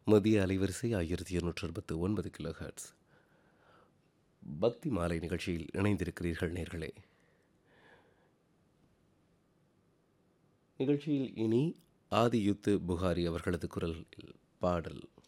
மதிய அலைவரிசை 1269 kilo hertz. பக்தி மாலை நிகழ்ச்சியில் இணைந்திருக்கிறீர்கள் நேர்களே. நிகழ்ச்சியில் இனி ஆதியுத்து புகாரி அவர்களது குரலில் பாடல்.